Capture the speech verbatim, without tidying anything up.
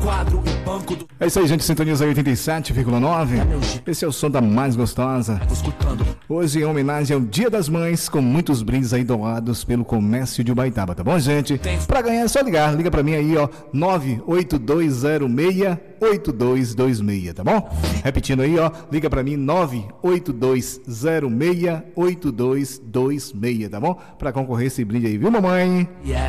quadro e banco do... É isso aí, gente. Sintoniza oitenta e sete vírgula nove. Esse é o som da mais gostosa. Hoje, em homenagem ao Dia das Mães, com muitos brindes aí doados pelo comércio de Ubaitaba, tá bom, gente? Pra ganhar é só ligar. Liga pra mim aí, ó. nove oito dois zero seis oito dois dois seis, tá bom? Repetindo aí, ó. Liga pra mim, nove oito dois zero seis oito dois dois seis, tá bom? Pra concorrer esse brinde aí, viu, mamãe? Yeah.